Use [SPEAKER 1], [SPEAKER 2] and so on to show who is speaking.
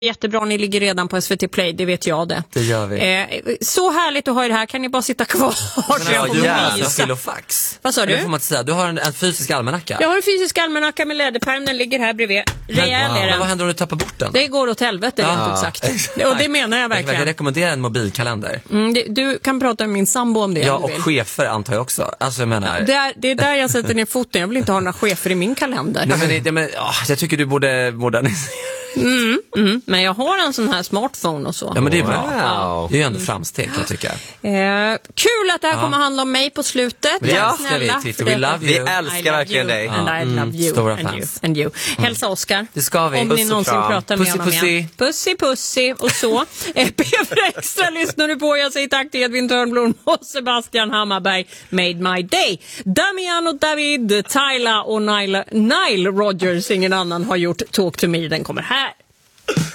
[SPEAKER 1] Jättebra, ni ligger redan på SVT Play, det vet jag det.
[SPEAKER 2] Det gör vi.
[SPEAKER 1] Så härligt att ha er här, kan ni bara sitta kvar?
[SPEAKER 2] Filofax.
[SPEAKER 1] Vad sa du?
[SPEAKER 2] Det får man inte säga. Du har en fysisk almanacka.
[SPEAKER 1] Jag har en fysisk almanacka med läderpärm, den ligger här bredvid. Rejäl är den.
[SPEAKER 2] Vad händer om du tappar bort den?
[SPEAKER 1] Det går åt helvete, rent ut sagt. Och det menar jag verkligen.
[SPEAKER 2] Jag rekommenderar en mobilkalender.
[SPEAKER 1] Du kan prata med min sambo om det.
[SPEAKER 2] Ja, och chefer antar jag också. Alltså jag menar...
[SPEAKER 1] Det är där jag sätter ner foten. Jag vill inte ha några chefer i min kalender.
[SPEAKER 2] Nej, men jag tycker du borde modernisera.
[SPEAKER 1] Men jag har en sån här smartphone och så.
[SPEAKER 2] Ja, men det är bra.
[SPEAKER 1] Wow.
[SPEAKER 2] Det är ju ändå framsteg, jag tycker.
[SPEAKER 1] Kul att det här kommer handla om mig på slutet.
[SPEAKER 2] Vi älskar dig, Titti. We love you.
[SPEAKER 3] Vi älskar verkligen dig.
[SPEAKER 1] And I love you.
[SPEAKER 2] Stora
[SPEAKER 1] and
[SPEAKER 2] fans.
[SPEAKER 1] You, and you. Hälsa Oscar.
[SPEAKER 2] Det ska vi.
[SPEAKER 1] Om ni någonsin pratar med honom igen.
[SPEAKER 2] Pussy.
[SPEAKER 1] Pussy och så. P4 Extra lyssnar du på. Jag säger tack till Edvin Törnblom och Sebastian Hammarberg. Made my day. Damian och David, Tyla och Nile Rodgers, ingen annan har gjort Talk to me. Den kommer här.